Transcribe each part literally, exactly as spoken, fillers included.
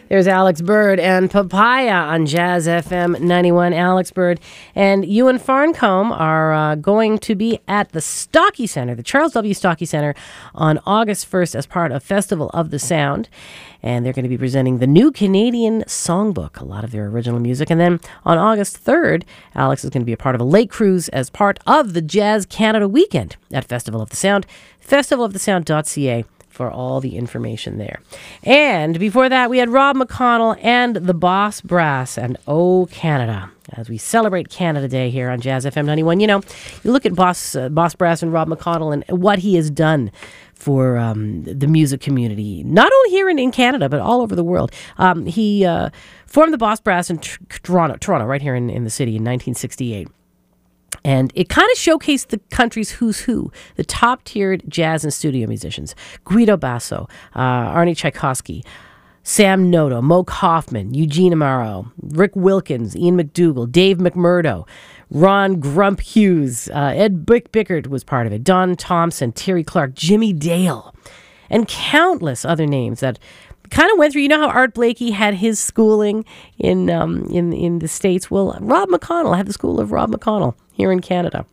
There's Alex Bird and Papaya on Jazz F M ninety-one. Alex Bird and Ewan Farncombe are uh, going to be at the Stocky Center, the Charles W. Stocky Center, on August first as part of Festival of the Sound. And they're going to be presenting the new Canadian Songbook, a lot of their original music. And then on August third, Alex is going to be a part of a lake cruise as part of the Jazz Canada Weekend at Festival of the Sound, festival of the sound dot c a. for all the information there. And before that, we had Rob McConnell and the Boss Brass and Oh Canada, as we celebrate Canada Day here on Jazz F M ninety-one. You know, you look at Boss uh, Boss Brass and Rob McConnell and what he has done for um, the music community, not only here in, in Canada, but all over the world. Um, he uh, formed the Boss Brass in tr- Toronto, Toronto, right here in, in the city in nineteen sixty-eight. And it kind of showcased the country's who's who, the top-tiered jazz and studio musicians. Guido Basso, uh, Arnie Tchaikovsky, Sam Noto, Mo Kaufman, Eugene Amaro, Rick Wilkins, Ian McDougall, Dave McMurdo, Ron Grump Hughes, uh, Ed Bick Bickert was part of it, Don Thompson, Terry Clark, Jimmy Dale, and countless other names that kind of went through. You know how Art Blakey had his schooling in um, in in the States? Well, Rob McConnell had the school of Rob McConnell here in Canada,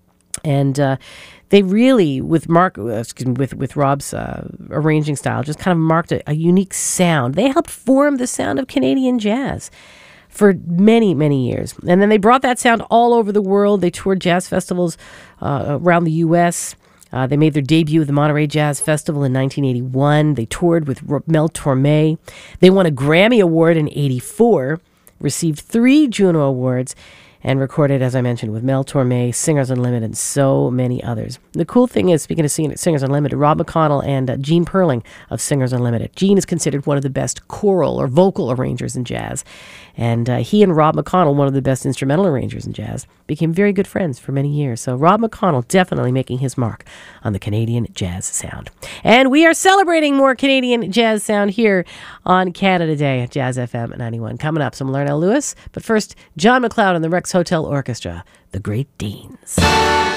and uh, they really, with Mark, uh, excuse me, with with Rob's uh, arranging style, just kind of marked a, a unique sound. They helped form the sound of Canadian jazz for many, many years, and then they brought that sound all over the world. They toured jazz festivals uh, around the U S Uh, they made their debut at the Monterey Jazz Festival in nineteen eighty-one. They toured with Mel Torme. They won a Grammy Award in eighty-four, received three Juno Awards, and recorded, as I mentioned, with Mel Torme, Singers Unlimited, and so many others. The cool thing is, speaking of Singers Unlimited, Rob McConnell and uh, Gene Perling of Singers Unlimited. Gene is considered one of the best choral or vocal arrangers in jazz. And uh, he and Rob McConnell, one of the best instrumental arrangers in jazz, became very good friends for many years. So Rob McConnell definitely making his mark on the Canadian jazz sound. And we are celebrating more Canadian jazz sound here on Canada Day at Jazz F M ninety-one. Coming up, some Larnell Lewis. But first, John McLeod and the Rex Hotel Orchestra, The Great Deans.